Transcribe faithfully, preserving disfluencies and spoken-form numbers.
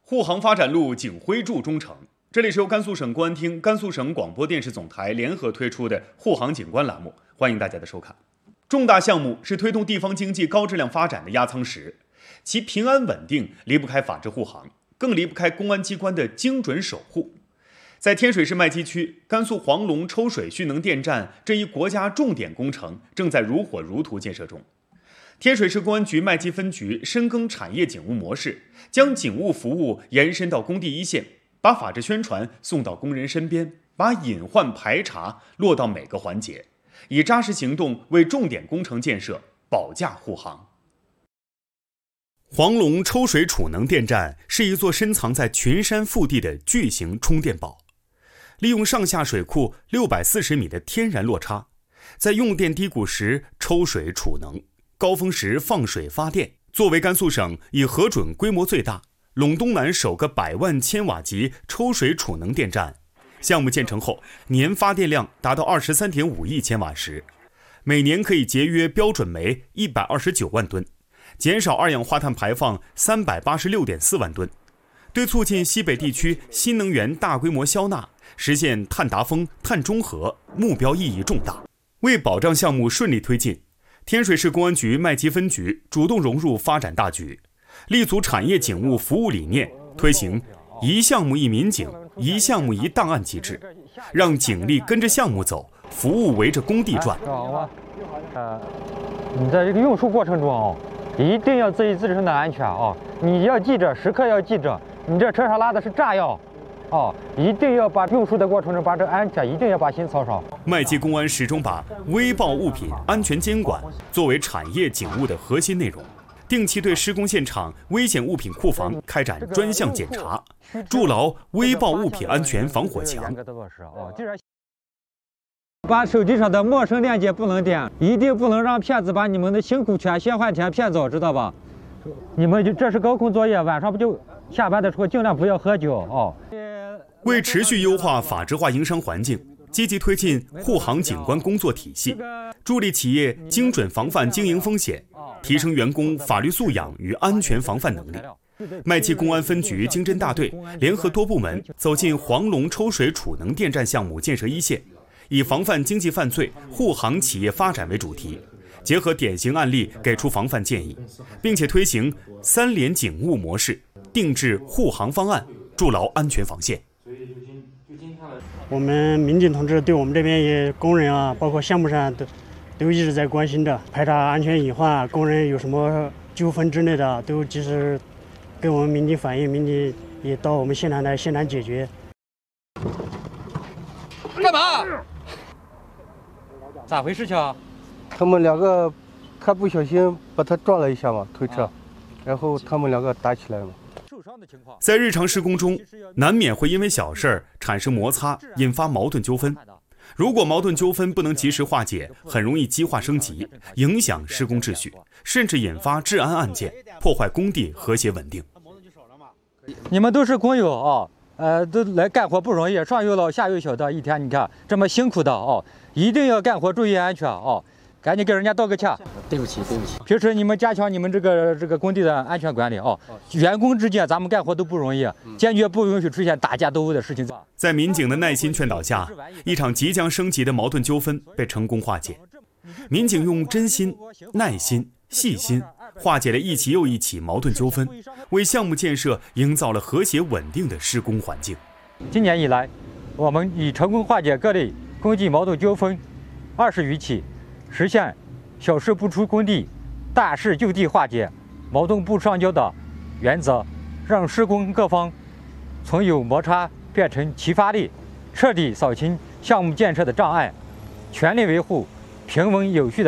沪杭发展路景徽筑中程。这里是由甘肃省公安厅、甘肃省广播电视总台联合推出的沪杭景观栏目，欢迎大家的收看。重大项目是推动地方经济高质量发展的压舱石，其平安稳定离不开法治护航，更离不开公安机关的精准守护。在天水市麦积区，甘肃黄龙抽水蓄能电站这一国家重点工程正在如火如荼建设中。天水市公安局麦积分局深耕产业警务模式，将警务服务延伸到工地一线，把法治宣传送到工人身边，把隐患排查落到每个环节，以扎实行动为重点工程建设保驾护航。黄龙抽水储能电站是一座深藏在群山腹地的巨型充电宝，利用上下水库六百四十米的天然落差，在用电低谷时抽水储能，高峰时放水发电。作为甘肃省已核准规模最大、陇东南首个百万千瓦级抽水储能电站，项目建成后年发电量达到 二十三点五亿千瓦时，每年可以节约标准煤一百二十九万吨，减少二氧化碳排放三百八十六点四万吨，对促进西北地区新能源大规模消纳，实现碳达峰、碳中和目标意义重大。为保障项目顺利推进，天水市公安局麦积分局主动融入发展大局，立足产业警务服务理念，推行一项目一民警、一项目一档案机制，让警力跟着项目走，服务围着工地转。 呃，你在这个运输过程中哦，一定要注意自身的安全啊！你要记着，时刻要记着，你这车上拉的是炸药。哦，一定要把运输的过程中把这安全一定要把心操上。 麦积公安始终把危爆物品安全监管作为产业警务的核心内容，定期对施工现场危险物品库房开展专项检查，筑牢危爆物品安全防火墙。 把手机上的陌生链接不能点，一定不能让骗子把你们的辛苦钱、先换钱骗走，知道吧？你们就这是高空作业，晚上不就下班的时候尽量不要喝酒哦。 为持续优化法治化营商环境，积极推进沪杭景观工作体系，助力企业精准防范经营风险，提升员工法律素养与安全防范能力。麦积公安分局经侦大队联合多部门走进黄龙抽水储能电站项目建设一线，以防范经济犯罪、护航企业发展为主题，结合典型案例给出防范建议，并且推行三联警务模式，定制护航方案，筑牢安全防线。 我们民警同志对我们这边也工人啊，包括项目上都都一直在关心着，排查安全隐患，工人有什么纠纷之类的，都及时跟我们民警反映，民警也到我们现场来现场解决。 干嘛？咋回事情啊？ 他们两个他不小心把他撞了一下嘛，推车，然后他们两个打起来了。 在日常施工中，难免会因为小事产生摩擦，引发矛盾纠纷。如果矛盾纠纷不能及时化解，很容易激化升级，影响施工秩序，甚至引发治安案件，破坏工地和谐稳定。 你们都是工友啊，呃，都来干活不容易，上有老下有小的，一天你看这么辛苦的哦，一定要干活注意安全哦。赶紧给人家道个歉。 对不起，对不起。 平时你们加强你们这个这个工地的安全管理哦。员工之间咱们干活都不容易，坚决不允许出现打架斗殴的事情。 在民警的耐心劝导下，一场即将升级的矛盾纠纷被成功化解。民警用真心、耐心、细心化解了一起又一起矛盾纠纷，为项目建设营造了和谐稳定的施工环境。 今年以来，我们已成功化解各类工地矛盾纠纷二十余起。实现小事不出工地，大事就地化解，矛盾不上交的原则，让施工各方从有摩擦变成齐发力，彻底扫清项目建设的障碍，全力维护平稳有序的